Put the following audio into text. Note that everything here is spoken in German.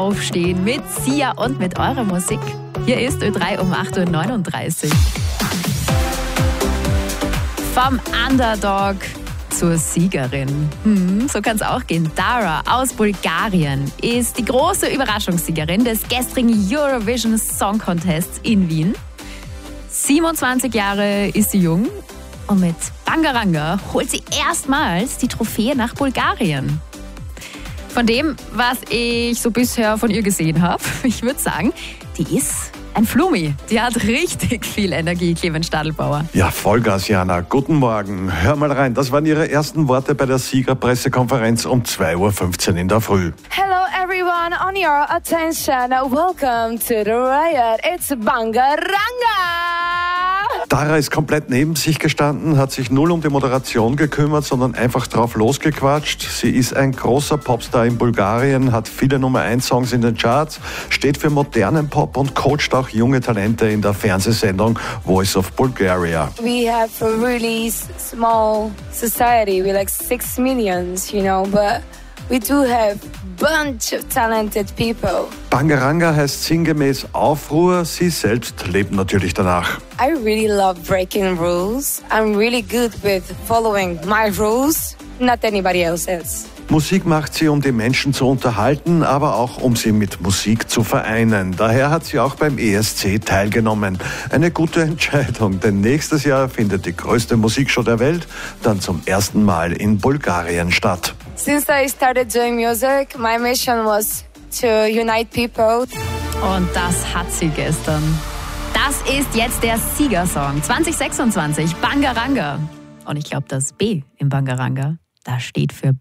aufstehen mit Sia und mit eurer Musik. Hier ist Ö3 um 8.39 Uhr. Vom Underdog zur Siegerin. So kann es auch gehen. Dara aus Bulgarien ist die große Überraschungssiegerin des gestrigen Eurovision Song Contests in Wien. 27 Jahre ist sie jung und mit Bangaranga holt sie erstmals die Trophäe nach Bulgarien. Von dem, was ich so bisher von ihr gesehen habe, ich würde sagen, die ist ein Flummi. Die hat richtig viel Energie, Clemens Stadelbauer. Ja, Vollgas, Jana. Guten Morgen. Hör mal rein. Das waren ihre ersten Worte bei der Siegerpressekonferenz um 2.15 Uhr in der Früh. Hello everyone, on your attention. Welcome to the riot. It's Bangaranga. Dara ist komplett neben sich gestanden, hat sich null um die Moderation gekümmert, sondern einfach drauf losgequatscht. Sie ist ein großer Popstar in Bulgarien, hat viele Nummer-1-Songs in den Charts, steht für modernen Pop und coacht auch junge Talente in der Fernsehsendung Voice of Bulgaria. We have a really small society with like 6 millions, but we do have bunch of talented people. Bangaranga heißt sinngemäß Aufruhr, sie selbst lebt natürlich danach. I really love breaking rules. I'm really good with following my rules, not anybody else's. Musik macht sie, um die Menschen zu unterhalten, aber auch um sie mit Musik zu vereinen. Daher hat sie auch beim ESC teilgenommen. Eine gute Entscheidung, denn nächstes Jahr findet die größte Musikshow der Welt dann zum ersten Mal in Bulgarien statt. Since I started doing music, my mission was to unite people. Und das hat sie gestern. Das ist jetzt der Siegersong 2026, Bangaranga. Und ich glaube, das B im Bangaranga, das steht für